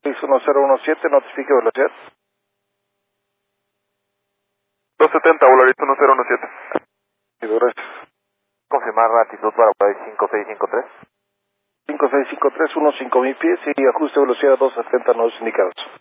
1017, notifique velocidad. 270, Volaris 1017. Gracias. Confirmar latitud para Volaris 5653. 5653, 15,000 pies y ajuste velocidad a 270 nodos indicados.